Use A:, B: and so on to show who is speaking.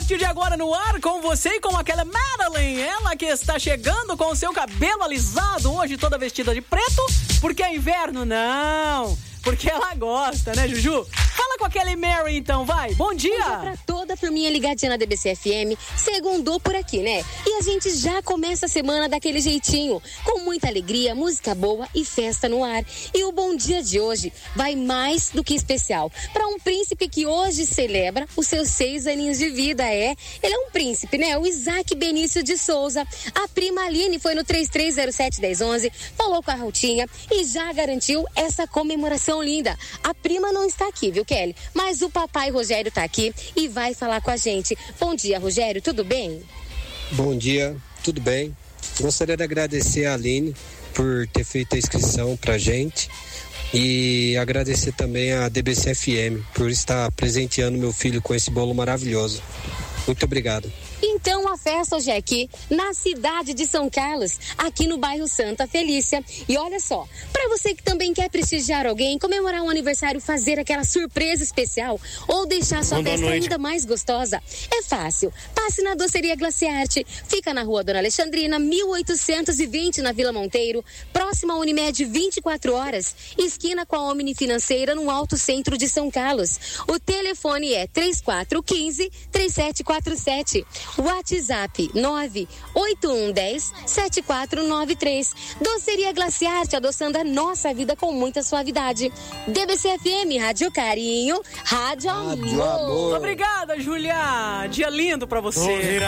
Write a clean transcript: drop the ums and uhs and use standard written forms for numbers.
A: partir de agora no ar com você e com aquela Madeline, ela que está chegando com o seu cabelo alisado, hoje toda vestida de preto, porque é inverno, não, porque ela gosta, né, Juju? Fala com a Kelly Mary então, vai, bom dia!
B: Bom dia pra toda a turminha ligadinha na DBC FM, segundou por aqui, né? E a gente já começa a semana daquele jeitinho, com muita alegria, música boa e festa no ar. E o bom dia de hoje vai mais do que especial para um príncipe que hoje celebra os seus 6 aninhos de vida, Ele é um príncipe, né? O Isaac Benício de Souza. A prima Aline foi no 3307-1011, falou com a Rautinha e já garantiu essa comemoração linda. A prima não está aqui, viu, Kelly? Mas o papai Rogério tá aqui e vai falar com a gente. Bom dia, Rogério, tudo bem?
C: Bom dia, tudo bem? Gostaria de agradecer a Aline por ter feito a inscrição pra gente e agradecer também a DBC FM por estar presenteando meu filho com esse bolo maravilhoso. Muito obrigado.
B: Então a festa hoje é aqui na cidade de São Carlos, aqui no bairro Santa Felícia. E olha só, para você que também quer prestigiar alguém, comemorar um aniversário, fazer aquela surpresa especial ou deixar sua festa ainda mais gostosa, é fácil. Passe na Doceria Glaciarte, fica na rua Dona Alexandrina, 1820 na Vila Monteiro, próxima à Unimed 24 horas, esquina com a Omni Financeira no Alto Centro de São Carlos. O telefone é 3415-3747. WhatsApp 98110-7493. Doceria Glaciarte, adoçando a nossa vida com muita suavidade. DBC FM, Rádio Carinho, Rádio Amor.
A: Obrigada, Julia. Dia lindo pra você.